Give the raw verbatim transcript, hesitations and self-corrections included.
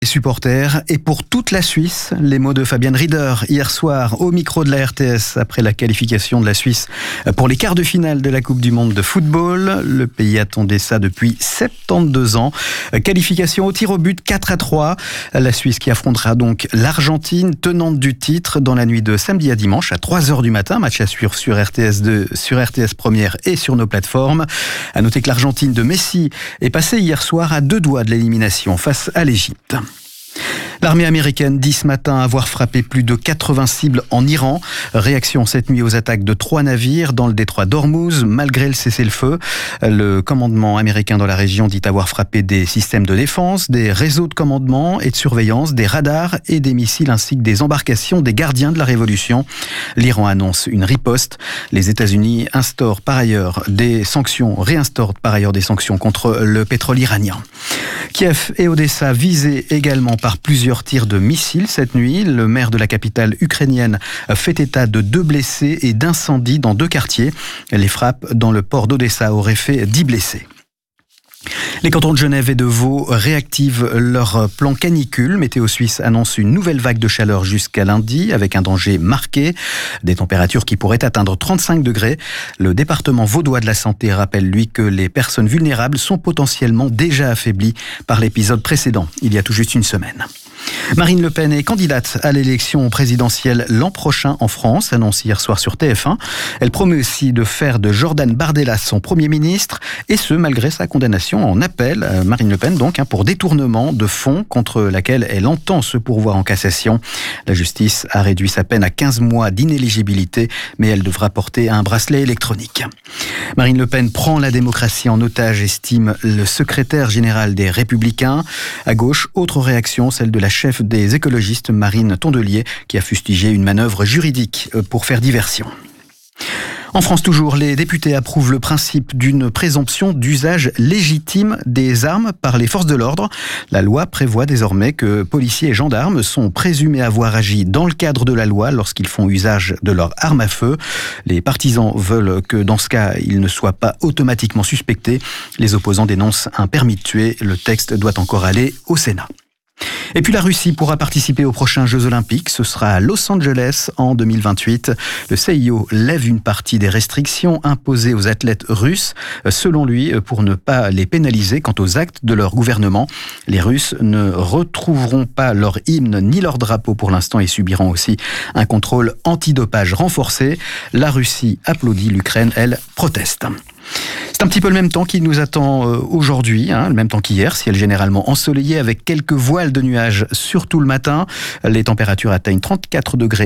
Les supporters et pour toute la Suisse, les mots de Fabian Rieder hier soir au micro de la R T S après la qualification de la Suisse pour les quarts de finale de la Coupe du Monde de football. Le pays attendait ça depuis soixante-douze ans. Qualification au tir au but quatre à trois. La Suisse qui affrontera donc l'Argentine, tenante du titre, dans la nuit de samedi à dimanche à trois heures du matin. Match à suivre sur R T S deux, sur R T S Première et sur nos plateformes. À noter que l'Argentine de Messi est passée hier soir à deux doigts de l'élimination face à l'Égypte. L'armée américaine dit ce matin avoir frappé plus de quatre-vingts cibles en Iran. Réaction cette nuit aux attaques de trois navires dans le détroit d'Ormuz, malgré le cessez-le-feu. Le commandement américain dans la région dit avoir frappé des systèmes de défense, des réseaux de commandement et de surveillance, des radars et des missiles ainsi que des embarcations des gardiens de la révolution. L'Iran annonce une riposte. Les États-Unis instaurent par ailleurs des sanctions, réinstaurent par ailleurs des sanctions contre le pétrole iranien. Kiev et Odessa visés également par plusieurs tirs de missiles cette nuit. Le maire de la capitale ukrainienne fait état de deux blessés et d'incendies dans deux quartiers. Les frappes dans le port d'Odessa auraient fait dix blessés. Les cantons de Genève et de Vaud réactivent leur plan canicule. Météo Suisse annonce une nouvelle vague de chaleur jusqu'à lundi avec un danger marqué. Des températures qui pourraient atteindre trente-cinq degrés. Le département vaudois de la santé rappelle, lui, que les personnes vulnérables sont potentiellement déjà affaiblies par l'épisode précédent, il y a tout juste une semaine. Marine Le Pen est candidate à l'élection présidentielle l'an prochain en France, annonce hier soir sur T F un. Elle promet aussi de faire de Jordan Bardella son Premier ministre, et ce, malgré sa condamnation en appel, Marine Le Pen donc, pour détournement de fonds contre laquelle elle entend se pourvoir en cassation. La justice a réduit sa peine à quinze mois d'inéligibilité, mais elle devra porter un bracelet électronique. Marine Le Pen prend la démocratie en otage, estime le secrétaire général des Républicains. À gauche, autre réaction, celle de la chef des écologistes, Marine Tondelier, qui a fustigé une manœuvre juridique pour faire diversion. En France toujours, les députés approuvent le principe d'une présomption d'usage légitime des armes par les forces de l'ordre. La loi prévoit désormais que policiers et gendarmes sont présumés avoir agi dans le cadre de la loi lorsqu'ils font usage de leur arme à feu. Les partisans veulent que dans ce cas, ils ne soient pas automatiquement suspectés. Les opposants dénoncent un permis de tuer. Le texte doit encore aller au Sénat. Et puis la Russie pourra participer aux prochains Jeux Olympiques. Ce sera à Los Angeles en deux mille vingt-huit. Le C I O lève une partie des restrictions imposées aux athlètes russes, selon lui, pour ne pas les pénaliser quant aux actes de leur gouvernement. Les Russes ne retrouveront pas leur hymne ni leur drapeau pour l'instant et subiront aussi un contrôle antidopage renforcé. La Russie applaudit, l'Ukraine, elle, proteste. C'est un petit peu le même temps qui nous attend aujourd'hui, hein, le même temps qu'hier, ciel généralement ensoleillé avec quelques voiles de nuages, surtout le matin. Les températures atteignent trente-quatre degrés